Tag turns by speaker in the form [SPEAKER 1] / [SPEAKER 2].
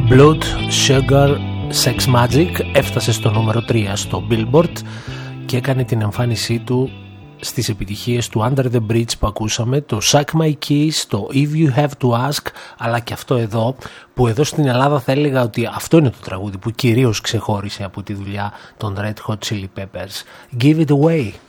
[SPEAKER 1] Blood Sugar Sex Magic έφτασε στο νούμερο 3 στο Billboard και έκανε την εμφάνισή του στις επιτυχίες του Under the Bridge που ακούσαμε, το Suck My Keys, το If You Have To Ask, αλλά και αυτό εδώ που εδώ στην Ελλάδα θα έλεγα ότι αυτό είναι το τραγούδι που κυρίως ξεχώρισε από τη δουλειά των Red Hot Chili Peppers. Give It Away.